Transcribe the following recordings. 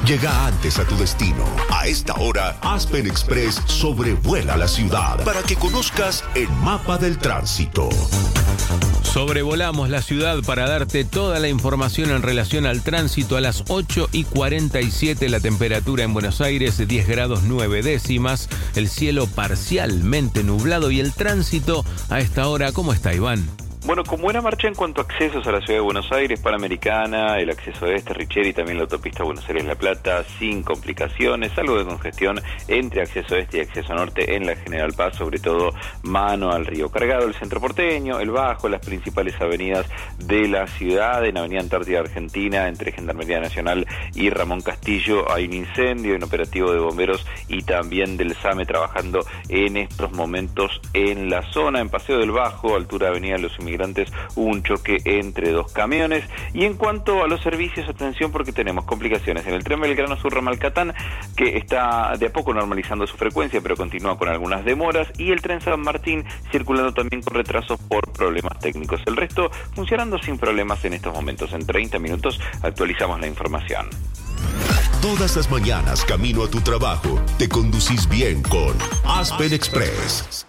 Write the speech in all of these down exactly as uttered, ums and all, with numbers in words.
Llega antes a tu destino. A esta hora, Aspen Express sobrevuela la ciudad para que conozcas el mapa del tránsito. Sobrevolamos la ciudad para darte toda la información en relación al tránsito. A las ocho y cuarenta y siete la temperatura en Buenos Aires, diez grados nueve décimas, el cielo parcialmente nublado y el tránsito a esta hora. ¿Cómo está, Iván? Bueno, con buena marcha en cuanto a accesos a la ciudad de Buenos Aires, Panamericana, el acceso este, Richeri y también la autopista Buenos Aires-La Plata, sin complicaciones, algo de congestión entre acceso este y acceso norte en la General Paz, sobre todo mano al río. Cargado el centro porteño, el Bajo, las principales avenidas de la ciudad. En Avenida Antártida Argentina, entre Gendarmería Nacional y Ramón Castillo, hay un incendio, un operativo de bomberos y también del SAME trabajando en estos momentos en la zona. En Paseo del Bajo, altura de Avenida Los Inmigrantes, hubo un choque entre dos camiones. Y en cuanto a los servicios, atención porque tenemos complicaciones en el tren Belgrano Sur Ramalcatán, que está de a poco normalizando su frecuencia, pero continúa con algunas demoras, y el tren San Martín circulando también con retrasos por problemas técnicos. El resto funcionando sin problemas en estos momentos. En treinta minutos actualizamos la información. Todas las mañanas, camino a tu trabajo, te conducís bien con Aspen Express.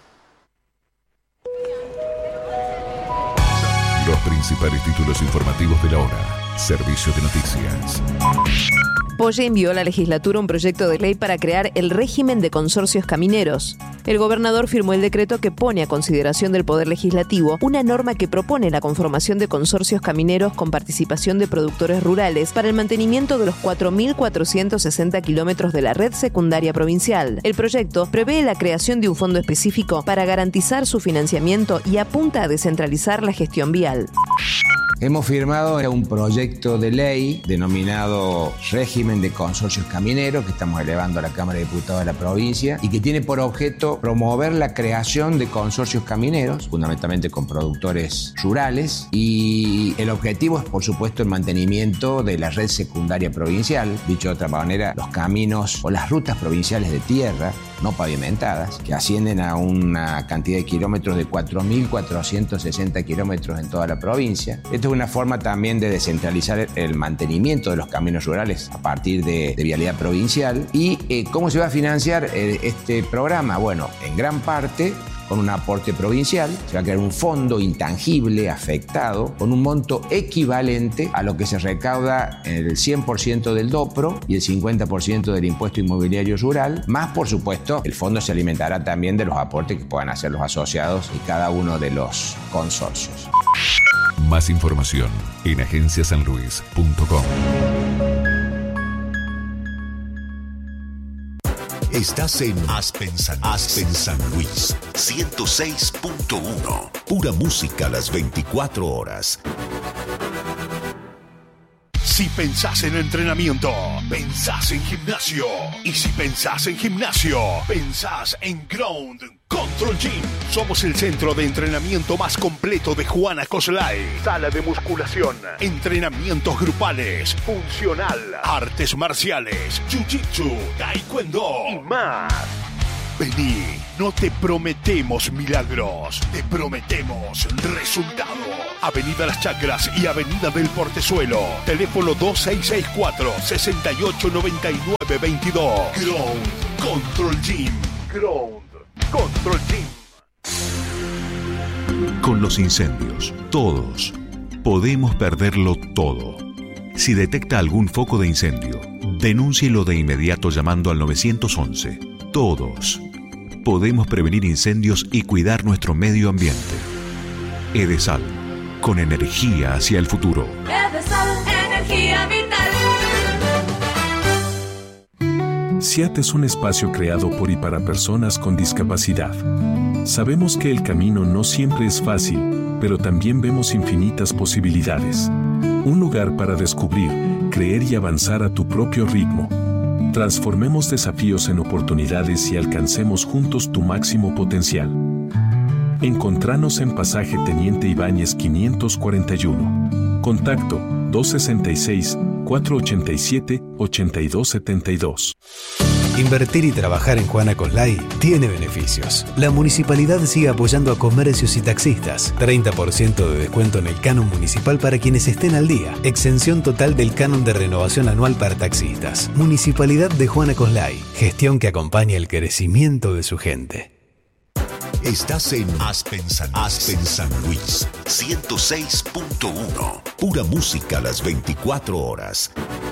Los principales títulos informativos de la hora. Servicio de noticias. Polle envió a la legislatura un proyecto de ley para crear el régimen de consorcios camineros. El gobernador firmó el decreto que pone a consideración del Poder Legislativo una norma que propone la conformación de consorcios camineros con participación de productores rurales para el mantenimiento de los cuatro mil cuatrocientos sesenta kilómetros de la red secundaria provincial. El proyecto prevé la creación de un fondo específico para garantizar su financiamiento y apunta a descentralizar la gestión vial. Hemos firmado un proyecto de ley denominado Régimen de Consorcios Camineros que estamos elevando a la Cámara de Diputados de la provincia y que tiene por objeto promover la creación de consorcios camineros, fundamentalmente con productores rurales, y el objetivo es, por supuesto, el mantenimiento de la red secundaria provincial, dicho de otra manera, los caminos o las rutas provinciales de tierra no pavimentadas, que ascienden a una cantidad de kilómetros de cuatro mil cuatrocientos sesenta kilómetros en toda la provincia. Esto es una forma también de descentralizar el mantenimiento de los caminos rurales a partir de, de vialidad provincial. ¿Y eh, cómo se va a financiar eh, este programa? Bueno, en gran parte con un aporte provincial. Se va a crear un fondo intangible afectado con un monto equivalente a lo que se recauda en el cien por ciento del DOPRO y el cincuenta por ciento del impuesto inmobiliario rural, más por supuesto el fondo se alimentará también de los aportes que puedan hacer los asociados y cada uno de los consorcios. Más información en agencia san luis punto com. Estás en Aspen San, Aspen San Luis, ciento seis punto uno. Pura música a las veinticuatro horas. Si pensás en entrenamiento, pensás en gimnasio. Y si pensás en gimnasio, pensás en Ground Control Gym. Somos el centro de entrenamiento más completo de Juana Coslay. Sala de musculación, entrenamientos grupales, funcional, artes marciales, jiu-jitsu, taekwondo y más. Vení, no te prometemos milagros, te prometemos resultados. Avenida Las Chacras y Avenida del Portezuelo. Teléfono dos seis seis cuatro, seis ocho nueve nueve dos dos. Ground Control Gym. Ground Control Gym. Con los incendios, todos podemos perderlo todo. Si detecta algún foco de incendio, denúncielo de inmediato llamando al nueve once. Todos podemos prevenir incendios y cuidar nuestro medio ambiente. Edesal, con energía hacia el futuro. Edesal, energía vital. SIAT es un espacio creado por y para personas con discapacidad. Sabemos que el camino no siempre es fácil, pero también vemos infinitas posibilidades. Un lugar para descubrir, creer y avanzar a tu propio ritmo. Transformemos desafíos en oportunidades y alcancemos juntos tu máximo potencial. Encontranos en Pasaje Teniente Ibáñez quinientos cuarenta y uno. Contacto dos seis seis, cuatro ochenta y siete, ochenta y dos setenta y dos. Invertir y trabajar en Juana Coslay tiene beneficios. La municipalidad sigue apoyando a comercios y taxistas. treinta por ciento de descuento en el canon municipal para quienes estén al día. Exención total del canon de renovación anual para taxistas. Municipalidad de Juana Coslay. Gestión que acompaña el crecimiento de su gente. Estás en Aspen San, Aspen San Luis, ciento seis punto uno. Pura música a las veinticuatro horas.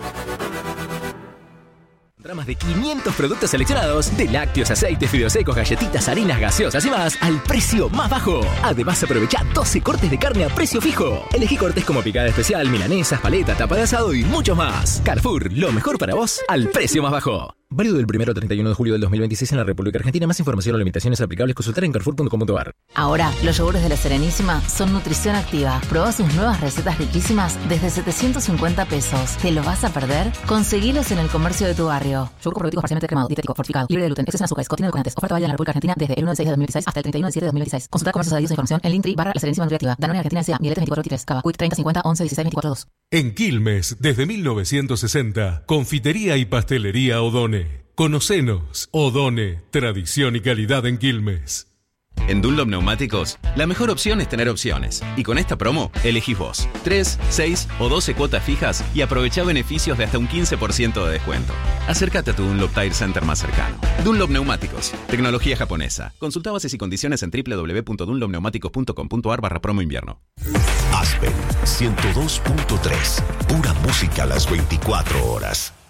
Más de quinientos productos seleccionados de lácteos, aceites, fideos secos, galletitas, harinas, gaseosas y más al precio más bajo. Además, aprovecha doce cortes de carne a precio fijo. Elegí cortes como picada especial, milanesas, paleta, tapa de asado y mucho más. Carrefour, lo mejor para vos al precio más bajo. Válido del primero al treinta y uno de julio del dos mil veintiséis en la República Argentina. Más información o limitaciones aplicables consultar en carrefour punto com punto a r. Ahora, los yogures de La Serenísima son nutrición activa. Probá sus nuevas recetas riquísimas desde setecientos cincuenta pesos. ¿Te lo vas a perder? Conseguilos en el comercio de tu barrio. Yogur con probióticos parcialmente cremado, dietético, fortificado, libre de gluten, exceso en azúcares, contiene edulcorantes. Oferta válida en la República Argentina desde el uno de seis de dos mil veintiséis hasta el treinta y uno de siete de dos mil veintiséis. Consulta comercios adheridos e información en Linktree barra La Serenísima Nutriactiva. Danone Argentina S A, Mieletes veinticuatro veintitrés, Cava, Quick treinta cincuenta once dieciséis veinticuatro dos. En Quilmes, desde mil novecientos sesenta, confitería y pastelería Odone. Conocenos, Odone, tradición y calidad en Quilmes. En Dunlop Neumáticos, la mejor opción es tener opciones. Y con esta promo, elegís vos. tres, seis o doce cuotas fijas y aprovechá beneficios de hasta un quince por ciento de descuento. Acércate a tu Dunlop Tire Center más cercano. Dunlop Neumáticos, tecnología japonesa. Consulta bases y condiciones en doble u doble u doble u punto dunlop neumáticos punto com punto a r barra promo invierno. Aspen ciento dos punto tres. Pura música a las veinticuatro horas.